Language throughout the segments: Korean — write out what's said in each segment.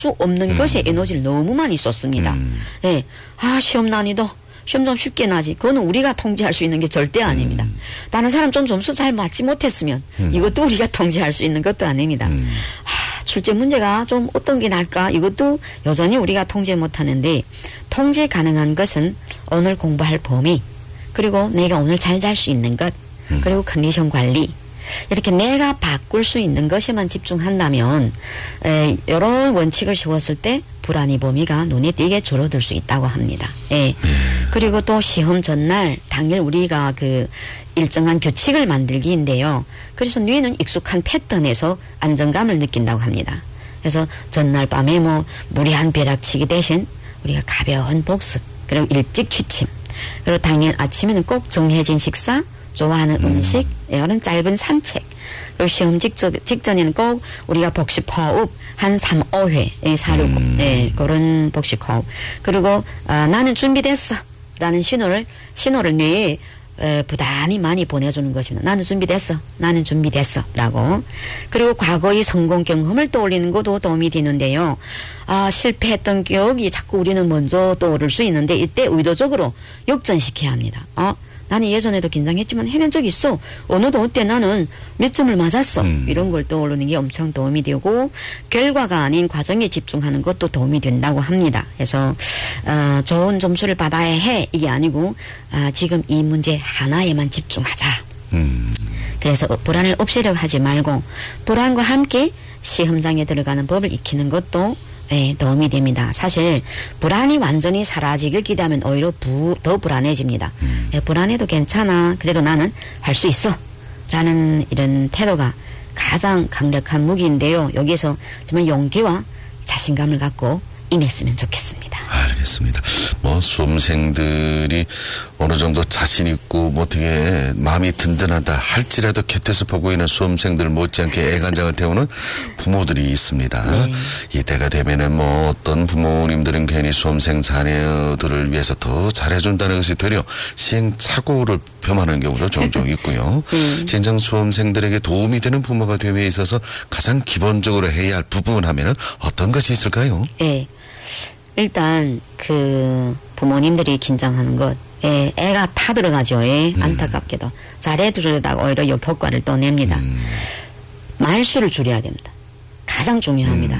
수 없는 것에 에너지를 너무 많이 썼습니다. 예. 시험 난이도. 시험 좀 쉽게 나지. 그거는 우리가 통제할 수 있는 게 절대 아닙니다. 다른 사람 좀 점수 잘 맞지 못했으면 이것도 우리가 통제할 수 있는 것도 아닙니다. 출제 문제가 좀 어떤 게 날까? 이것도 여전히 우리가 통제 못하는데 통제 가능한 것은 오늘 공부할 범위 그리고 내가 오늘 잘 잘 수 있는 것 그리고 컨디션 관리 이렇게 내가 바꿀 수 있는 것에만 집중한다면 이런 원칙을 세웠을 때 불안의 범위가 눈에 띄게 줄어들 수 있다고 합니다. 예. 그리고 또 시험 전날 당일 우리가 그 일정한 규칙을 만들기인데요. 그래서 뇌는 익숙한 패턴에서 안정감을 느낀다고 합니다. 그래서 전날 밤에 뭐 무리한 벼락치기 대신 우리가 가벼운 복습 그리고 일찍 취침 그리고 당일 아침에는 꼭 정해진 식사 좋아하는 음식, 이런 짧은 산책. 그리고 시험 직전에는 꼭 우리가 복식 호흡 한 3, 5회, 4, 6, 그런 복식 호흡. 그리고 나는 준비됐어. 라는 신호를 뇌에 부단히 많이 보내주는 것입니다. 나는 준비됐어. 나는 준비됐어. 라고. 그리고 과거의 성공 경험을 떠올리는 것도 도움이 되는데요. 실패했던 기억이 자꾸 우리는 먼저 떠오를 수 있는데 이때 의도적으로 역전시켜야 합니다. 나는 예전에도 긴장했지만 해낸 적이 있어. 어느도 어때 나는 몇 점을 맞았어. 이런 걸 떠오르는 게 엄청 도움이 되고 결과가 아닌 과정에 집중하는 것도 도움이 된다고 합니다. 그래서 좋은 점수를 받아야 해. 이게 아니고 지금 이 문제 하나에만 집중하자. 그래서 불안을 없애려고 하지 말고 불안과 함께 시험장에 들어가는 법을 익히는 것도 도움이 됩니다. 사실 불안이 완전히 사라지길 기대하면 오히려 더 불안해집니다. 불안해도 괜찮아. 그래도 나는 할 수 있어. 라는 이런 태도가 가장 강력한 무기인데요. 여기에서 정말 용기와 자신감을 갖고 임했으면 좋겠습니다. 알겠습니다. 수험생들이 어느 정도 자신 있고 되게 마음이 든든하다 할지라도 곁에서 보고 있는 수험생들 못지않게 애간장을 태우는 부모들이 있습니다. 이때가 되면은 어떤 부모님들은 괜히 수험생 자녀들을 위해서 더 잘해준다는 것이 되려 시행착오를 표하는 경우도 종종 있고요. 진정 수험생들에게 도움이 되는 부모가 되기 위해 있어서 가장 기본적으로 해야 할 부분 하면은 어떤 것이 있을까요? 일단 그 부모님들이 긴장하는 것 애가 타들어가죠. 안타깝게도 잘해주려다가 오히려 역효과를 또 냅니다. 말수를 줄여야 됩니다. 가장 중요합니다.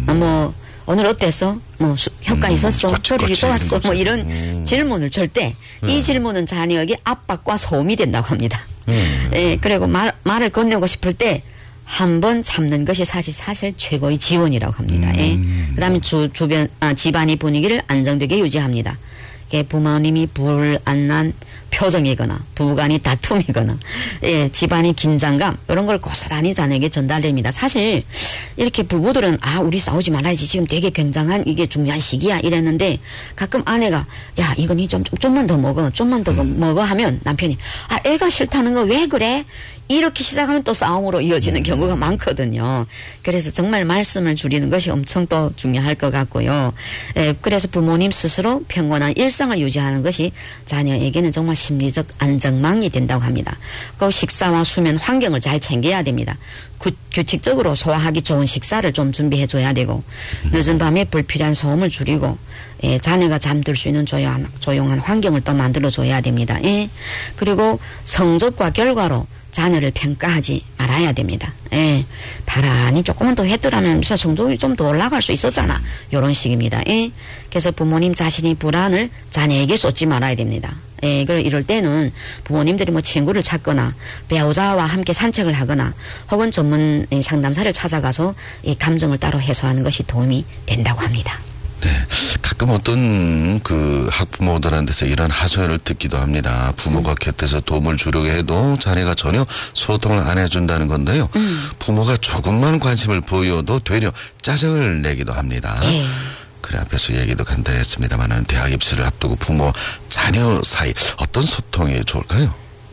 오늘 어땠어? 효과 있었어? 소리를 쏘았어? 이런 질문을 절대 이 질문은 자녀에게 압박과 소음이 된다고 합니다. 그리고 말을 건네고 싶을 때 한 번 참는 것이 사실 최고의 지원이라고 합니다. 그다음에 주변 집안의 분위기를 안정되게 유지합니다. 부모님이 불안난 표정이거나 부부간이 다툼이거나 집안의 긴장감 이런 걸 고스란히 자녀에게 전달됩니다. 사실 이렇게 부부들은 우리 싸우지 말아야지 지금 되게 굉장한 이게 중요한 시기야 이랬는데 가끔 아내가 야 이건 좀만 더 먹어 좀만 더 먹어 하면 남편이 애가 싫다는 거 왜 그래? 이렇게 시작하면 또 싸움으로 이어지는 경우가 많거든요. 그래서 정말 말씀을 줄이는 것이 엄청 또 중요할 것 같고요. 그래서 부모님 스스로 평온한 일상을 유지하는 것이 자녀에게는 정말 심리적 안정망이 된다고 합니다. 그 식사와 수면 환경을 잘 챙겨야 됩니다. 규칙적으로 소화하기 좋은 식사를 좀 준비해 줘야 되고 늦은 밤에 불필요한 소음을 줄이고 자녀가 잠들 수 있는 조용한 환경을 또 만들어 줘야 됩니다. 그리고 성적과 결과로 자녀를 평가하지 말아야 됩니다. 바람이 조금만 더 했더라면서 성적이 좀 더 올라갈 수 있었잖아. 이런 식입니다. 그래서 부모님 자신이 불안을 자녀에게 쏟지 말아야 됩니다. 이럴 때는 부모님들이 친구를 찾거나 배우자와 함께 산책을 하거나 혹은 전문 상담사를 찾아가서 이 감정을 따로 해소하는 것이 도움이 된다고 합니다. 가끔 어떤 학부모들한테서 이런 하소연을 듣기도 합니다. 부모가 곁에서 도움을 주려고 해도 자녀가 전혀 소통을 안 해준다는 건데요. 부모가 조금만 관심을 보여도 되려 짜증을 내기도 합니다. 그래 앞에서 얘기도 간단히 했습니다만 대학 입시를 앞두고 부모 자녀 사이 어떤 소통이 좋을까요?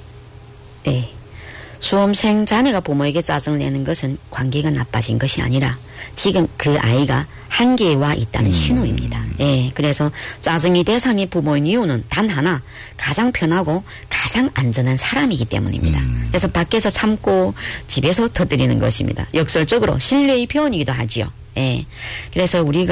수험생 자녀가 부모에게 짜증을 내는 것은 관계가 나빠진 것이 아니라 지금 그 아이가 한계에 와 있다는 신호입니다. 그래서 짜증이 대상이 부모인 이유는 단 하나 가장 편하고 가장 안전한 사람이기 때문입니다. 그래서 밖에서 참고 집에서 터뜨리는 것입니다. 역설적으로 신뢰의 표현이기도 하지요. 예. 그래서 우리가